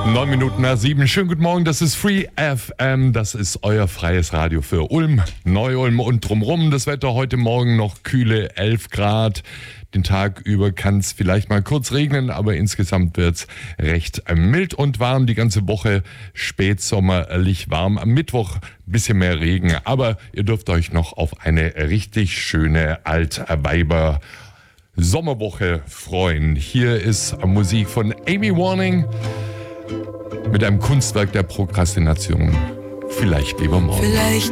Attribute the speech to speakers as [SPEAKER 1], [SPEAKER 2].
[SPEAKER 1] 9:07. Schönen guten Morgen, das ist Free FM, das ist euer freies Radio für Ulm, Neu-Ulm und drumrum. Das Wetter heute Morgen noch kühle 11 Grad. Den Tag über kann es vielleicht mal kurz regnen, aber insgesamt wird es recht mild und warm. Die ganze Woche spätsommerlich warm. Am Mittwoch ein bisschen mehr Regen, aber ihr dürft euch noch auf eine richtig schöne Altweiber Sommerwoche freuen. Hier ist Musik von Amy Warning mit einem Kunstwerk der Prokrastination. Vielleicht lieber morgen.
[SPEAKER 2] Vielleicht